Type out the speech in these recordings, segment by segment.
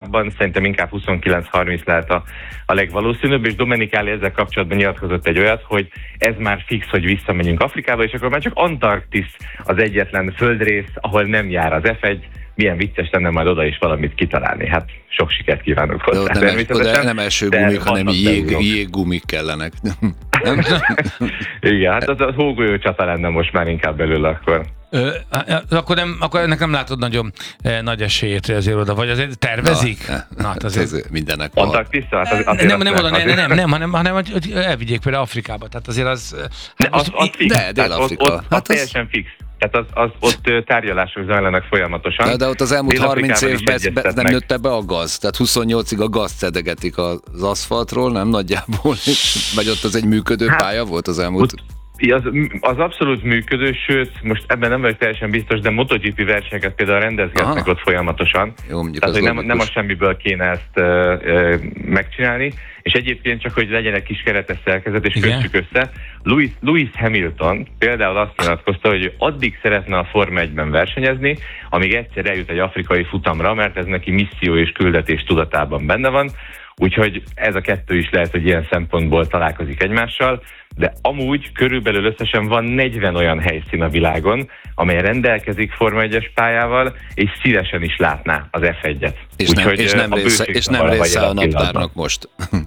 korábban, szerintem inkább 29-30 lehet a legvalószínűbb, és Domenicali ezzel kapcsolatban nyilatkozott egy olyat, hogy ez már fix, hogy visszamegyünk Afrikába, és akkor már csak Antarktisz az egyetlen földrész, ahol nem jár az F1, milyen vicces lenne majd oda is valamit kitalálni. Hát sok sikert kívánok hozzá. Oda nem első gumik, hanem jéggumik kellenek. Igen, hát az hógolyó csata lenne most már inkább belőle akkor. Akkor ennek nem látod nagyon nagy esélyét, hogy azért oda, vagy azért tervezik? Na hát azért mindennek van. Antarktisza? Nem, hanem hogy elvigyék például Afrikába, tehát azért az... Az fix. Dél-Afrika. Az teljesen fix. Tehát ott tárgyalások zajlanak folyamatosan. De ott az elmúlt 30 évben nem nőtte be a gaz. Tehát 28-ig a gazt szedegetik az aszfaltról, nem nagyjából? Vagy ott az egy működő pálya volt az elmúlt... Az abszolút működő, sőt, most ebben nem vagyok teljesen biztos, de MotoGP versenyeket például rendezgetnek ott folyamatosan. Jó, tehát, hogy nem a semmiből kéne ezt megcsinálni, és egyébként csak, hogy legyen egy kis keretes szerkezet, és kössük össze. Lewis Hamilton például azt nyilatkozta, hogy addig szeretne a Forma 1-ben versenyezni, amíg egyszer eljut egy afrikai futamra, mert ez neki misszió és küldetés tudatában benne van. Úgyhogy ez a kettő is lehet, hogy ilyen szempontból találkozik egymással, de amúgy körülbelül összesen van 40 olyan helyszín a világon, amely rendelkezik Forma 1-es pályával, és szívesen is látná az F1-et. És nem része a naptárnak most.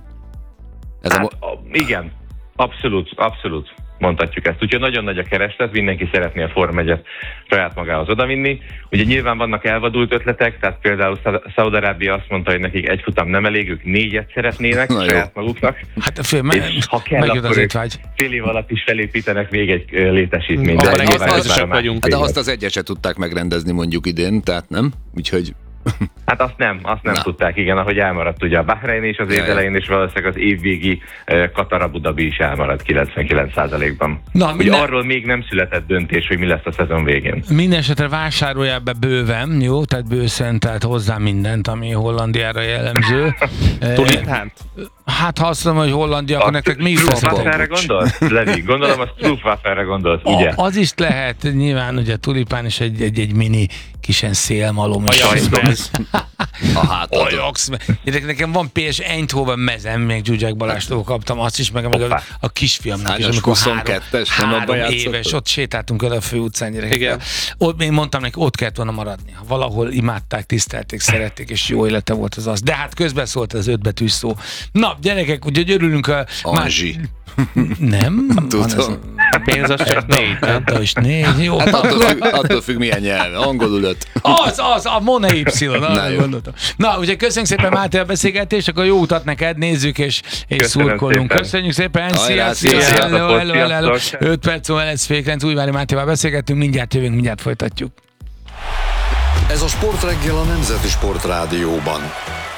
Igen, abszolút mondhatjuk ezt. Úgyhogy nagyon nagy a kereslet, mindenki szeretné a Forma 1-et saját magához odavinni. Ugye nyilván vannak elvadult ötletek, tehát például Szaúd-Arábia azt mondta, hogy nekik egy futam nem elég, ők 4-et szeretnének saját maguknak. Hát és ha kell, akkor ők fél év alatt is felépítenek még egy létesítményt. De azt az egyet se tudták megrendezni mondjuk idén, tehát nem? Úgyhogy... Hát azt nem tudták, igen, ahogy elmaradt ugye a Bahrein is az év elején, és valószínűleg az évvégi Katar Abu Dhabi is elmaradt 99%-ban. Ugye arról még nem született döntés, hogy mi lesz a szezon végén. Mindenesetre vásároljál be bőven, jó? Tehát bőszen, tehát hozzá mindent, ami Hollandiára jellemző. Tulipánt? Hát ha azt mondom, hogy Hollandia, akkor nektek mi Struffwafferre gondolsz, Levi? Gondolom a Struffwafferre gondolsz, ugye? Az is lehet, nyilván ugye tulipán is egy mini kisen szélmalom. A hátadon. Nekem van PS Eindhoven mezem, még Zsuzsák Balástól kaptam, azt is, meg a kisfiamnak is, amikor 3 éves, ott sétáltunk el a főutcán gyerekekkel. Ott még mondtam neki, ott kellett volna maradni. Valahol imádták, tisztelték, szerették, és jó élete volt az. De hát közben szólt az 5 betűs szó. Na, gyerekek, úgyhogy örülünk a... Anzsi. Nem? Tudom. A pénz az csak 4, nem? Az 4, jó. Hát attól függ milyen nyelv. Angolul 5. Az, a Mona Y. Na, ugye köszönjük szépen, Máté, a beszélgetést, akkor jó utat neked, nézzük és szurkolunk. Köszönjük szépen, szia. 5 perc múlva lesz fél 9, Újvári Mátéval beszélgettünk, mindjárt jövünk, mindjárt folytatjuk. Ez a Sportreggel a Nemzeti Sportrádióban.